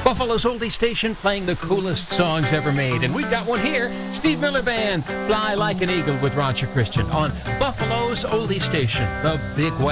Buffalo's Oldie Station playing the coolest songs ever made. And we've got one here, Steve Miller Band, Fly Like an Eagle with Roger Christian on Buffalo's Oldie Station, the Big West.